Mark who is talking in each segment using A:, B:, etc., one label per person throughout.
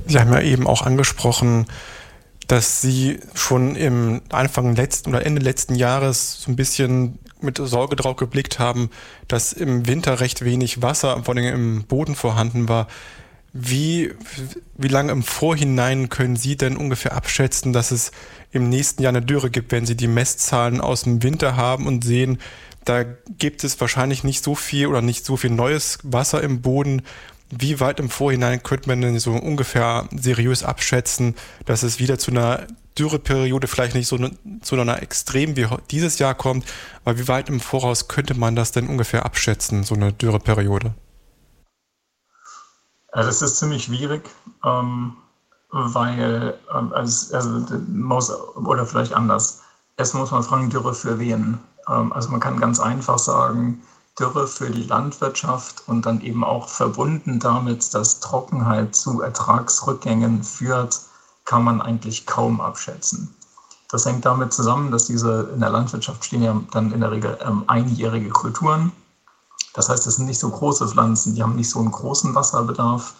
A: Sie haben ja eben auch angesprochen, dass Sie schon im Anfang letzten oder Ende letzten Jahres so ein bisschen mit Sorge drauf geblickt haben, dass im Winter recht wenig Wasser, vor allem im Boden vorhanden war. Wie, wie lange im Vorhinein können Sie denn ungefähr abschätzen, dass es im nächsten Jahr eine Dürre gibt, wenn Sie die Messzahlen aus dem Winter haben und sehen, da gibt es wahrscheinlich nicht so viel oder nicht so viel neues Wasser im Boden. Wie weit im Vorhinein könnte man denn so ungefähr seriös abschätzen, dass es wieder zu einer Dürreperiode, vielleicht nicht so zu einer Extrem wie dieses Jahr kommt, aber wie weit im Voraus könnte man das denn ungefähr abschätzen, so eine Dürreperiode?
B: Das ist ziemlich schwierig, weil, oder vielleicht anders. Erstmal muss man fragen, Dürre für wen? Also man kann ganz einfach sagen, Dürre für die Landwirtschaft und dann eben auch verbunden damit, dass Trockenheit zu Ertragsrückgängen führt, kann man eigentlich kaum abschätzen. Das hängt damit zusammen, dass in der Landwirtschaft stehen ja dann in der Regel einjährige Kulturen. Das heißt, es sind nicht so große Pflanzen, die haben nicht so einen großen Wasserbedarf.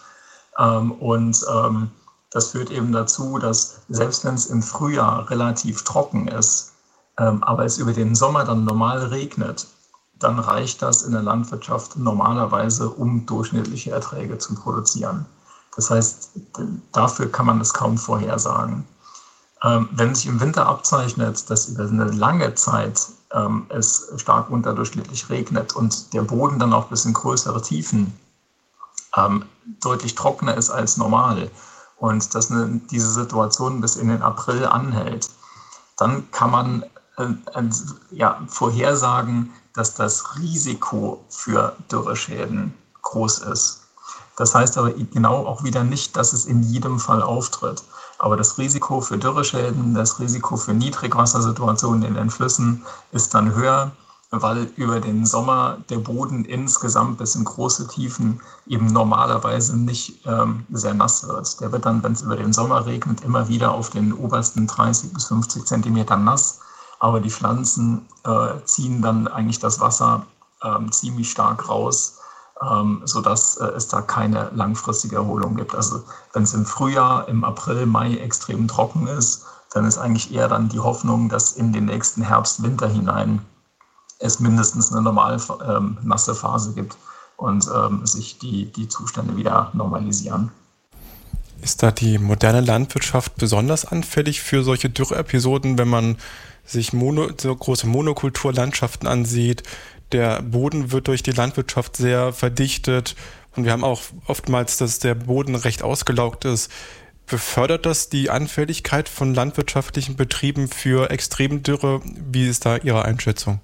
B: Das führt eben dazu, dass selbst wenn es im Frühjahr relativ trocken ist, aber es über den Sommer dann normal regnet, dann reicht das in der Landwirtschaft normalerweise, um durchschnittliche Erträge zu produzieren. Das heißt, dafür kann man es kaum vorhersagen. Wenn sich im Winter abzeichnet, dass über eine lange Zeit es stark unterdurchschnittlich regnet und der Boden dann auch bis in größere Tiefen deutlich trockener ist als normal und dass diese Situation bis in den April anhält, dann kann man vorhersagen, dass das Risiko für Dürreschäden groß ist. Das heißt aber genau auch wieder nicht, dass es in jedem Fall auftritt. Aber das Risiko für Dürreschäden, das Risiko für Niedrigwassersituationen in den Flüssen ist dann höher, weil über den Sommer der Boden insgesamt bis in große Tiefen eben normalerweise nicht sehr nass wird. Der wird dann, wenn es über den Sommer regnet, immer wieder auf den obersten 30 bis 50 Zentimetern nass. Aber die Pflanzen ziehen dann eigentlich das Wasser ziemlich stark raus, sodass es da keine langfristige Erholung gibt. Also wenn es im Frühjahr, im April, Mai extrem trocken ist, dann ist eigentlich eher dann die Hoffnung, dass in den nächsten Herbst, Winter hinein es mindestens eine normal nasse Phase gibt und sich die Zustände wieder normalisieren.
A: Ist da die moderne Landwirtschaft besonders anfällig für solche Dürreepisoden, wenn man sich so große Monokulturlandschaften ansieht? Der Boden wird durch die Landwirtschaft sehr verdichtet und wir haben auch oftmals, dass der Boden recht ausgelaugt ist. Befördert das die Anfälligkeit von landwirtschaftlichen Betrieben für Extremdürre? Wie ist da Ihre Einschätzung?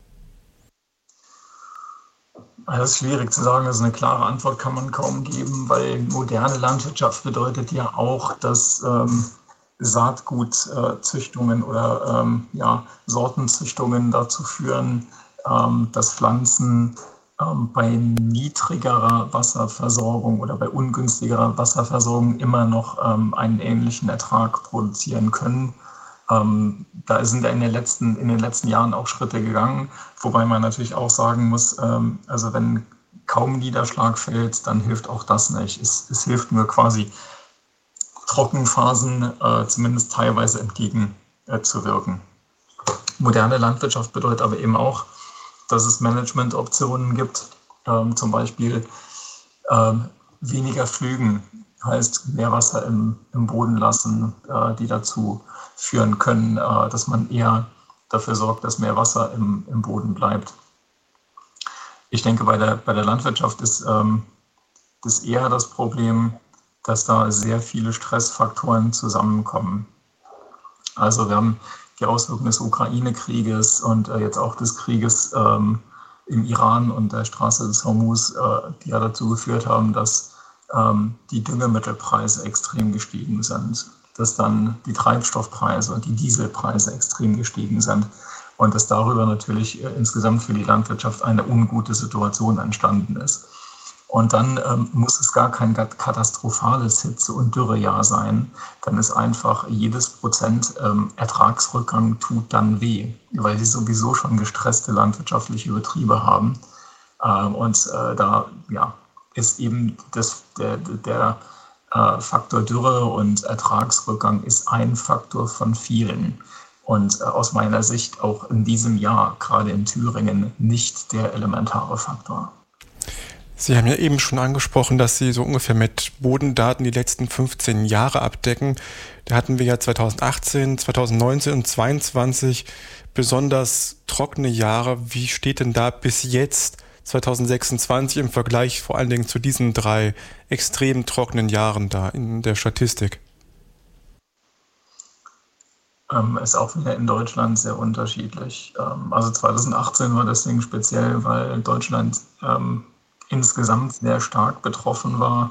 B: Das ist schwierig zu sagen, also eine klare Antwort kann man kaum geben, weil moderne Landwirtschaft bedeutet ja auch, dass Saatgutzüchtungen oder Sortenzüchtungen dazu führen, dass Pflanzen bei niedrigerer Wasserversorgung oder bei ungünstigerer Wasserversorgung immer noch einen ähnlichen Ertrag produzieren können. Da sind ja in den letzten Jahren auch Schritte gegangen, wobei man natürlich auch sagen muss, also wenn kaum Niederschlag fällt, dann hilft auch das nicht. Es hilft nur quasi Trockenphasen zumindest teilweise entgegenzuwirken. Moderne Landwirtschaft bedeutet aber eben auch, dass es Managementoptionen gibt, zum Beispiel weniger Pflügen, heißt mehr Wasser im Boden lassen, die dazu führen können, dass man eher dafür sorgt, dass mehr Wasser im Boden bleibt. Ich denke, bei der Landwirtschaft ist das eher das Problem, dass da sehr viele Stressfaktoren zusammenkommen. Also wir haben die Auswirkungen des Ukraine-Krieges und jetzt auch des Krieges im Iran und der Straße des Hormuz, die ja dazu geführt haben, dass die Düngemittelpreise extrem gestiegen sind, dass dann die Treibstoffpreise und die Dieselpreise extrem gestiegen sind und dass darüber natürlich insgesamt für die Landwirtschaft eine ungute Situation entstanden ist. Und dann muss es gar kein katastrophales Hitze- und Dürrejahr sein. Dann ist einfach jedes Prozent Ertragsrückgang tut dann weh, weil sie sowieso schon gestresste landwirtschaftliche Betriebe haben. Da ist eben Faktor Dürre und Ertragsrückgang ist ein Faktor von vielen. Und aus meiner Sicht auch in diesem Jahr, gerade in Thüringen, nicht der elementare Faktor.
A: Sie haben ja eben schon angesprochen, dass Sie so ungefähr mit Bodendaten die letzten 15 Jahre abdecken. Da hatten wir ja 2018, 2019 und 2022 besonders trockene Jahre. Wie steht denn da bis jetzt 2026 im Vergleich vor allen Dingen zu diesen 3 extrem trockenen Jahren da in der Statistik?
B: Ist auch wieder in Deutschland sehr unterschiedlich. Also 2018 war deswegen speziell, weil Deutschland insgesamt sehr stark betroffen war.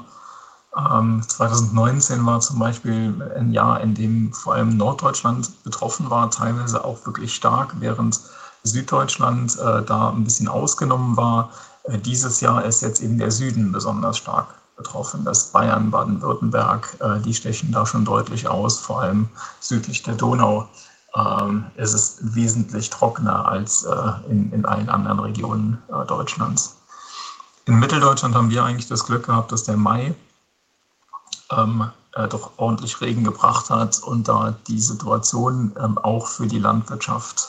B: 2019 war zum Beispiel ein Jahr, in dem vor allem Norddeutschland betroffen war, teilweise auch wirklich stark, während Süddeutschland da ein bisschen ausgenommen war. Dieses Jahr ist jetzt eben der Süden besonders stark betroffen. Das Bayern, Baden-Württemberg, die stechen da schon deutlich aus. Vor allem südlich der Donau ist es wesentlich trockener als in allen anderen Regionen Deutschlands. In Mitteldeutschland haben wir eigentlich das Glück gehabt, dass der Mai doch ordentlich Regen gebracht hat und da die Situation auch für die Landwirtschaft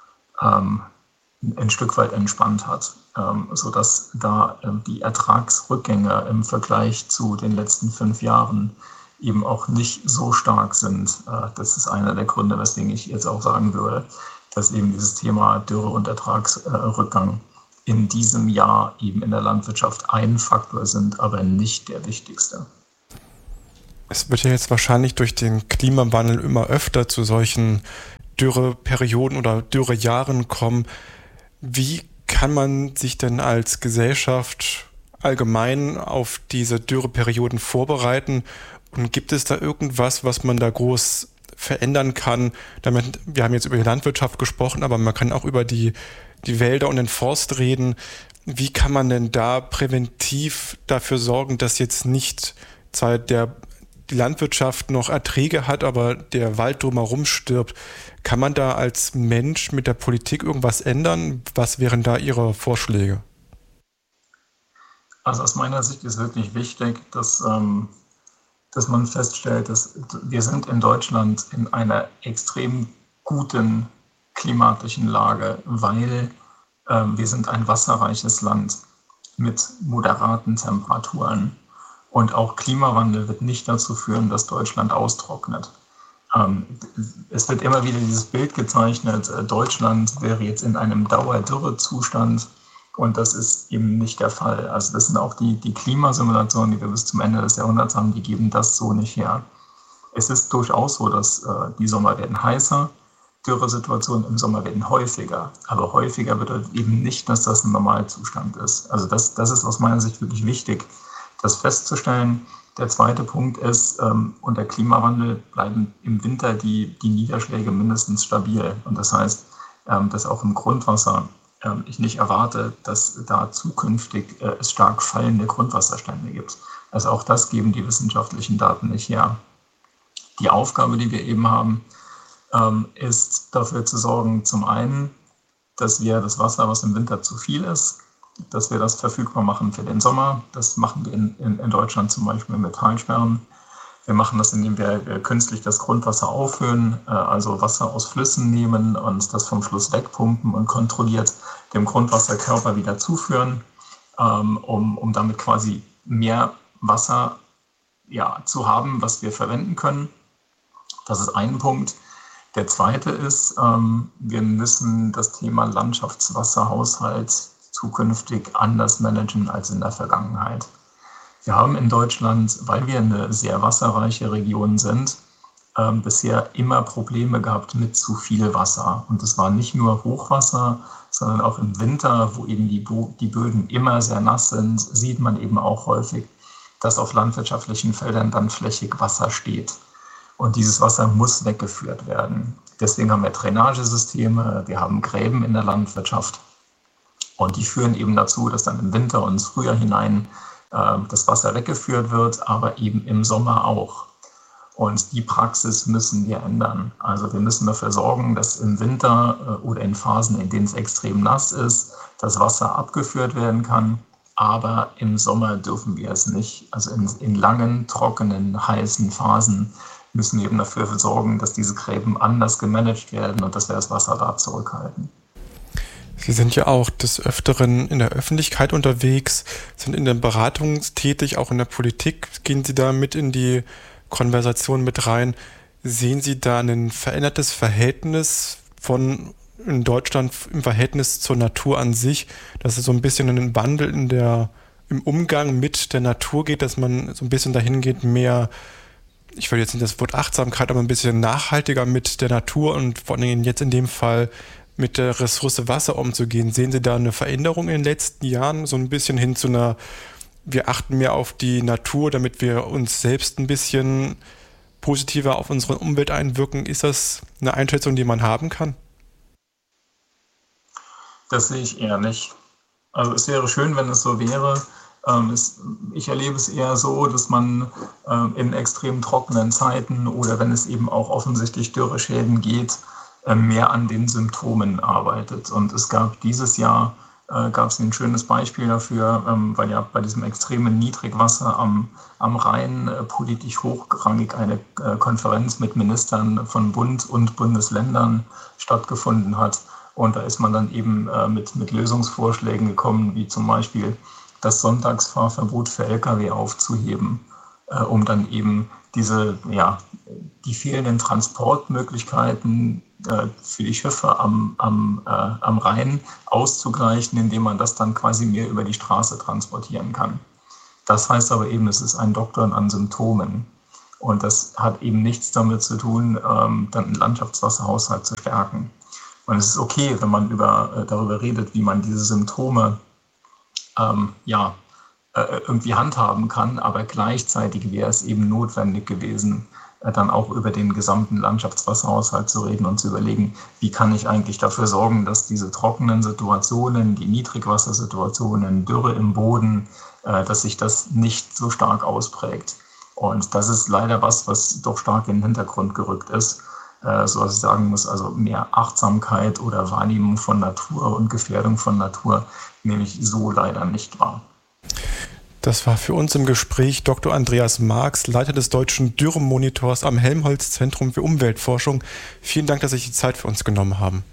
B: ein Stück weit entspannt hat, sodass da die Ertragsrückgänge im Vergleich zu den letzten 5 Jahren eben auch nicht so stark sind. Das ist einer der Gründe, weswegen ich jetzt auch sagen würde, dass eben dieses Thema Dürre und Ertragsrückgang in diesem Jahr eben in der Landwirtschaft ein Faktor sind, aber nicht der wichtigste.
A: Es wird ja jetzt wahrscheinlich durch den Klimawandel immer öfter zu solchen Dürreperioden oder Dürrejahren kommen. Wie kann man sich denn als Gesellschaft allgemein auf diese Dürreperioden vorbereiten? Und gibt es da irgendwas, was man da groß verändern kann? Damit, wir haben jetzt über die Landwirtschaft gesprochen, aber man kann auch über die Wälder und den Forst reden. Wie kann man denn da präventiv dafür sorgen, dass jetzt nicht zwar die Landwirtschaft noch Erträge hat, aber der Wald drumherum stirbt? Kann man da als Mensch mit der Politik irgendwas ändern? Was wären da Ihre Vorschläge?
B: Also aus meiner Sicht ist wirklich wichtig, dass man feststellt, dass wir sind in Deutschland in einer extrem guten klimatischen Lage, weil wir sind ein wasserreiches Land mit moderaten Temperaturen. Und auch Klimawandel wird nicht dazu führen, dass Deutschland austrocknet. Es wird immer wieder dieses Bild gezeichnet, Deutschland wäre jetzt in einem Dauerdürrezustand. Und das ist eben nicht der Fall. Also das sind auch die Klimasimulationen, die wir bis zum Ende des Jahrhunderts haben, die geben das so nicht her. Es ist durchaus so, dass die Sommer werden heißer, Dürresituationen im Sommer werden häufiger. Aber häufiger bedeutet eben nicht, dass das ein Normalzustand ist. Also das ist aus meiner Sicht wirklich wichtig, das festzustellen. Der zweite Punkt ist, unter Klimawandel bleiben im Winter die Niederschläge mindestens stabil. Und das heißt, dass auch im Grundwasser ich nicht erwarte, dass da zukünftig es stark fallende Grundwasserstände gibt. Also auch das geben die wissenschaftlichen Daten nicht her. Die Aufgabe, die wir eben haben, ist dafür zu sorgen, zum einen, dass wir das Wasser, was im Winter zu viel ist, dass wir das verfügbar machen für den Sommer. Das machen wir in Deutschland zum Beispiel mit Talsperren. Wir machen das, indem wir künstlich das Grundwasser auffüllen, also Wasser aus Flüssen nehmen und das vom Fluss wegpumpen und kontrolliert dem Grundwasserkörper wieder zuführen, um damit quasi mehr Wasser zu haben, was wir verwenden können. Das ist ein Punkt. Der zweite ist, wir müssen das Thema Landschaftswasserhaushalt zukünftig anders managen als in der Vergangenheit. Wir haben in Deutschland, weil wir eine sehr wasserreiche Region sind, bisher immer Probleme gehabt mit zu viel Wasser. Und das war nicht nur Hochwasser, sondern auch im Winter, wo eben die Böden immer sehr nass sind, sieht man eben auch häufig, dass auf landwirtschaftlichen Feldern dann flächig Wasser steht. Und dieses Wasser muss weggeführt werden. Deswegen haben wir Drainagesysteme, wir haben Gräben in der Landwirtschaft. Und die führen eben dazu, dass dann im Winter und ins Frühjahr hinein das Wasser weggeführt wird, aber eben im Sommer auch. Und die Praxis müssen wir ändern. Also wir müssen dafür sorgen, dass im Winter oder in Phasen, in denen es extrem nass ist, das Wasser abgeführt werden kann. aber im Sommer dürfen wir es nicht. Also in langen, trockenen, heißen Phasen müssen wir eben dafür sorgen, dass diese Gräben anders gemanagt werden und dass wir das Wasser da zurückhalten.
A: Sie sind ja auch des Öfteren in der Öffentlichkeit unterwegs, sind in der Beratung tätig, auch in der Politik. Gehen Sie da mit in die Konversation mit rein? Sehen Sie da ein verändertes Verhältnis von in Deutschland im Verhältnis zur Natur an sich, dass es so ein bisschen einen Wandel im Umgang mit der Natur geht, dass man so ein bisschen dahin geht, mehr, ich will jetzt nicht das Wort Achtsamkeit, aber ein bisschen nachhaltiger mit der Natur und vor allen Dingen jetzt in dem Fall mit der Ressource Wasser umzugehen? Sehen Sie da eine Veränderung in den letzten Jahren, so ein bisschen hin zu wir achten mehr auf die Natur, damit wir uns selbst ein bisschen positiver auf unsere Umwelt einwirken? Ist das eine Einschätzung, die man haben kann?
B: Das sehe ich eher nicht. Also es wäre schön, wenn es so wäre. Ich erlebe es eher so, dass man in extrem trockenen Zeiten oder wenn es eben auch offensichtlich Dürreschäden geht, mehr an den Symptomen arbeitet. Und es gab dieses Jahr ein schönes Beispiel dafür, weil ja bei diesem extremen Niedrigwasser am Rhein politisch hochrangig eine Konferenz mit Ministern von Bund und Bundesländern stattgefunden hat. Und da ist man dann eben mit Lösungsvorschlägen gekommen, wie zum Beispiel das Sonntagsfahrverbot für Lkw aufzuheben, um dann eben die fehlenden Transportmöglichkeiten für die Schiffe am Rhein auszugleichen, indem man das dann quasi mehr über die Straße transportieren kann. Das heißt aber eben, es ist ein Doktern an Symptomen. Und das hat eben nichts damit zu tun, dann einen Landschaftswasserhaushalt zu stärken. Und es ist okay, wenn man darüber redet, wie man diese Symptome irgendwie handhaben kann, aber gleichzeitig wäre es eben notwendig gewesen, dann auch über den gesamten Landschaftswasserhaushalt zu reden und zu überlegen, wie kann ich eigentlich dafür sorgen, dass diese trockenen Situationen, die Niedrigwassersituationen, Dürre im Boden, dass sich das nicht so stark ausprägt. Und das ist leider was doch stark in den Hintergrund gerückt ist, so dass ich sagen muss, also mehr Achtsamkeit oder Wahrnehmung von Natur und Gefährdung von Natur nehme ich so leider nicht wahr.
A: Das war für uns im Gespräch Dr. Andreas Marx, Leiter des Deutschen Dürrenmonitors am Helmholtz Zentrum für Umweltforschung. Vielen Dank, dass Sie sich die Zeit für uns genommen haben.